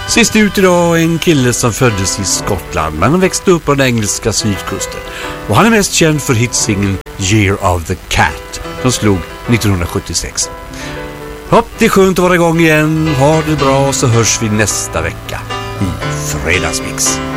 Sist ut idag är en kille som föddes i Skottland, men han växte upp på den engelska sydkusten. Och han är mest känd för hitsingeln Year of the Cat, som slog 1976. Hopp, det är skönt att vara igång igen. Ha det bra, så hörs vi nästa vecka i Fredagsmix.